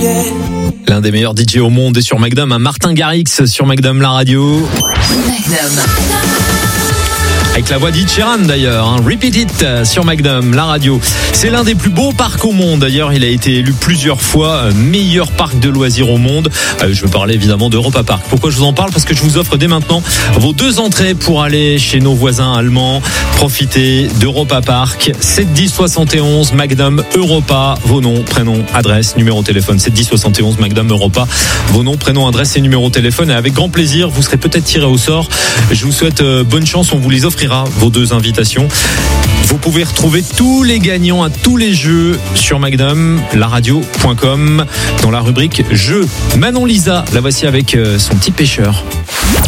L'un des meilleurs DJ au monde est sur Magnum, Martin Garrix sur Magnum la radio. Magnum. Avec la voix d'Ed Sheeran d'ailleurs, Repeat It sur Magnum, la radio. C'est l'un des plus beaux parcs au monde. D'ailleurs, il a été élu plusieurs fois meilleur parc de loisirs au monde. Je veux parler évidemment d'Europa Park. Pourquoi je vous en parle ? Parce que je vous offre dès maintenant vos 2 entrées pour aller chez nos voisins allemands. Profitez d'Europa Park. 710 71 Magnum Europa. Vos noms, prénoms, adresse, numéro de téléphone. 710 71 Magnum Europa. Vos noms, prénoms, adresse et numéro de téléphone. Et avec grand plaisir, vous serez peut-être tiré au sort. Je vous souhaite bonne chance. On vous les offrira, vos 2 invitations. Vous pouvez retrouver tous les gagnants à tous les jeux sur magnum-la-radio.com dans la rubrique jeux. Manon Lisa, la voici avec son petit pêcheur.